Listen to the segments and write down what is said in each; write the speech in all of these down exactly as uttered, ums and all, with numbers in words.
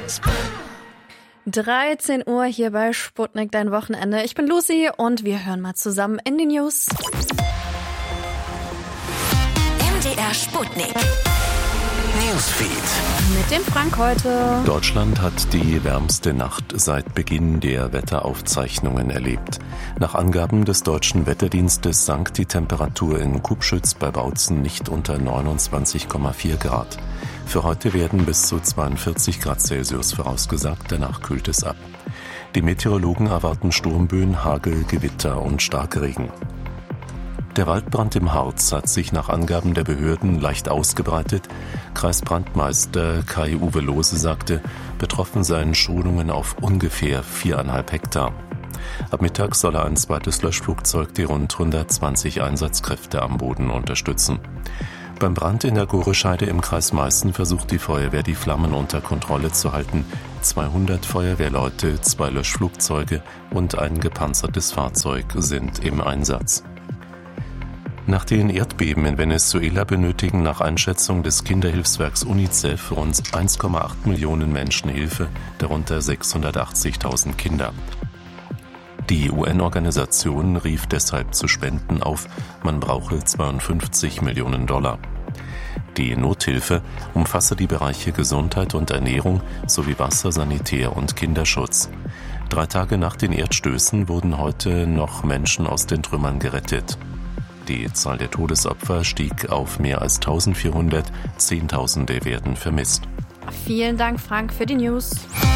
dreizehn Uhr hier bei Sputnik, dein Wochenende. Ich bin Lucy und wir hören mal zusammen in die News. M D R Sputnik. Newsfeed. Mit dem Frank heute. Deutschland hat die wärmste Nacht seit Beginn der Wetteraufzeichnungen erlebt. Nach Angaben des Deutschen Wetterdienstes sank die Temperatur in Kubschütz bei Bautzen nicht unter neunundzwanzig Komma vier Grad. Für heute werden bis zu zweiundvierzig Grad Celsius vorausgesagt, danach kühlt es ab. Die Meteorologen erwarten Sturmböen, Hagel, Gewitter und Starkregen. Der Waldbrand im Harz hat sich nach Angaben der Behörden leicht ausgebreitet. Kreisbrandmeister Kai-Uwe Lohse sagte, betroffen seien Schonungen auf ungefähr viereinhalb Hektar. Ab Mittag solle ein zweites Löschflugzeug die rund hundertzwanzig Einsatzkräfte am Boden unterstützen. Beim Brand in der Gorescheide im Kreis Meißen versucht die Feuerwehr, die Flammen unter Kontrolle zu halten. zweihundert Feuerwehrleute, zwei Löschflugzeuge und ein gepanzertes Fahrzeug sind im Einsatz. Nach den Erdbeben in Venezuela benötigen nach Einschätzung des Kinderhilfswerks UNICEF rund eins Komma acht Millionen Menschen Hilfe, darunter sechshundertachtzigtausend Kinder. Die U N-Organisation rief deshalb zu Spenden auf, man brauche zweiundfünfzig Millionen Dollar. Die Nothilfe umfasse die Bereiche Gesundheit und Ernährung sowie Wasser, Sanitär und Kinderschutz. Drei Tage nach den Erdstößen wurden heute noch Menschen aus den Trümmern gerettet. Die Zahl der Todesopfer stieg auf mehr als eintausendvierhundert, Zehntausende werden vermisst. Vielen Dank, Frank, für die News.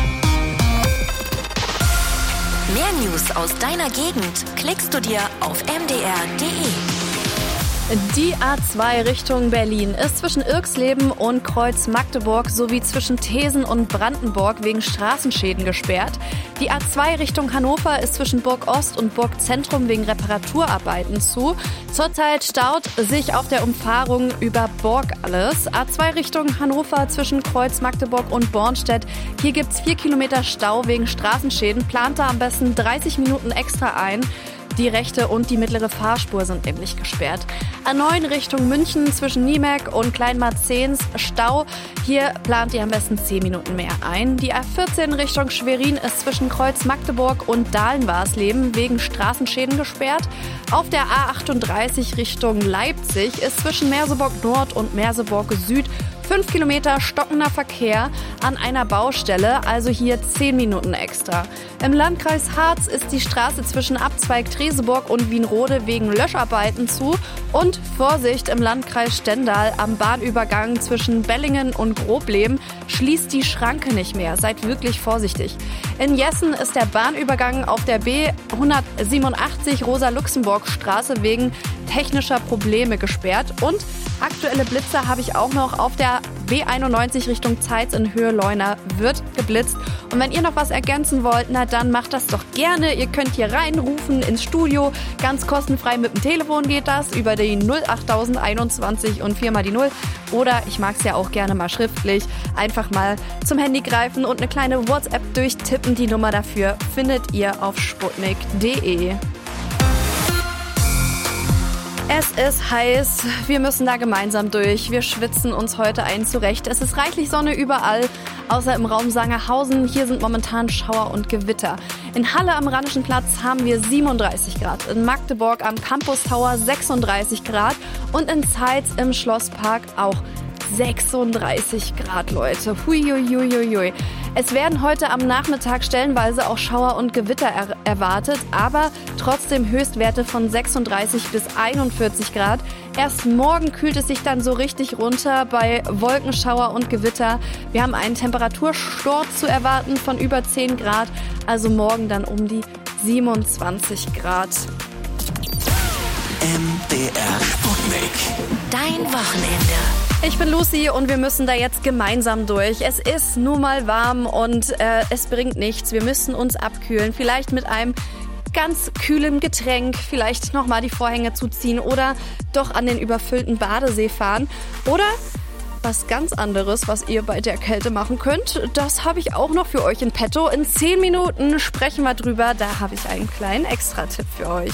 Mehr News aus deiner Gegend klickst du dir auf m d r punkt d e. Die A zwei Richtung Berlin ist zwischen Irxleben und Kreuz Magdeburg sowie zwischen Thesen und Brandenburg wegen Straßenschäden gesperrt. Die A zwei Richtung Hannover ist zwischen Burg Ost und Burg Zentrum wegen Reparaturarbeiten zu. Zurzeit staut sich auf der Umfahrung über Borg alles. A zwei Richtung Hannover zwischen Kreuz Magdeburg und Bornstedt. Hier gibt's vier Kilometer Stau wegen Straßenschäden. Plant da am besten dreißig Minuten extra ein. Die rechte und die mittlere Fahrspur sind nämlich gesperrt. A neun Richtung München zwischen Niemek und Kleinmarzens Stau. Hier plant ihr am besten zehn Minuten mehr ein. Die A vierzehn Richtung Schwerin ist zwischen Kreuz Magdeburg und Dahlen-Warsleben wegen Straßenschäden gesperrt. Auf der A achtunddreißig Richtung Leipzig ist zwischen Merseburg Nord und Merseburg Süd fünf Kilometer stockender Verkehr an einer Baustelle, also hier zehn Minuten extra. Im Landkreis Harz ist die Straße zwischen Abzweig Treseburg und Wienrode wegen Löscharbeiten zu. Und Vorsicht, im Landkreis Stendal am Bahnübergang zwischen Bellingen und Grobleben schließt die Schranke nicht mehr. Seid wirklich vorsichtig. In Jessen ist der Bahnübergang auf der B hundertsiebenundachtzig Rosa-Luxemburg-Straße wegen technischer Probleme gesperrt. Und aktuelle Blitze habe ich auch noch auf der B einundneunzig Richtung Zeitz in Höhe Leuna wird geblitzt. Und wenn ihr noch was ergänzen wollt, na dann macht das doch gerne. Ihr könnt hier reinrufen ins Studio. Ganz kostenfrei mit dem Telefon geht das über die null acht einundzwanzig und viermal die null. Oder ich mag es ja auch gerne mal schriftlich. Einfach mal zum Handy greifen und eine kleine WhatsApp durchtippen. Die Nummer dafür findet ihr auf sputnik punkt d e. Es ist heiß, wir müssen da gemeinsam durch. Wir schwitzen uns heute ein zurecht. Es ist reichlich Sonne überall, außer im Raum Sangerhausen. Hier sind momentan Schauer und Gewitter. In Halle am Rheinischen Platz haben wir siebenunddreißig Grad. In Magdeburg am Campus Tower sechsunddreißig Grad. Und in Zeitz im Schlosspark auch sechsunddreißig Grad, Leute. Huiuiuiui. Es werden heute am Nachmittag stellenweise auch Schauer und Gewitter er- erwartet, aber trotzdem Höchstwerte von sechsunddreißig bis einundvierzig Grad. Erst morgen kühlt es sich dann so richtig runter bei Wolkenschauer und Gewitter. Wir haben einen Temperatursturz zu erwarten von über zehn Grad, also morgen dann um die siebenundzwanzig Grad. M D R Sputnik. Dein Wochenende. Ich bin Lucy und wir müssen da jetzt gemeinsam durch. Es ist nun mal warm und äh, es bringt nichts. Wir müssen uns abkühlen. Vielleicht mit einem ganz kühlem Getränk. Vielleicht nochmal die Vorhänge zuziehen oder doch an den überfüllten Badesee fahren. Oder was ganz anderes, was ihr bei der Kälte machen könnt. Das habe ich auch noch für euch in petto. In zehn Minuten sprechen wir drüber. Da habe ich einen kleinen Extra-Tipp für euch.